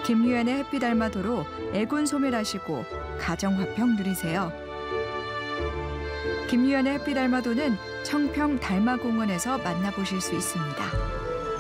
김유연의 햇빛 알마도로 애군 소멸하시고 가정 화평 누리세요. 김유연의 햇빛 알마도는 청평 달마공원에서 만나보실 수 있습니다.